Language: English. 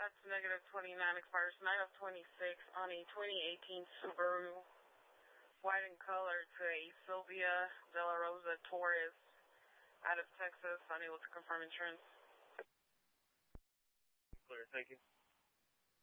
That's negative 29, expires 9/26 on a 2018 Subaru, white in color, to a Sylvia De La Rosa Torres out of Texas, unable to confirm insurance. Clear, thank you.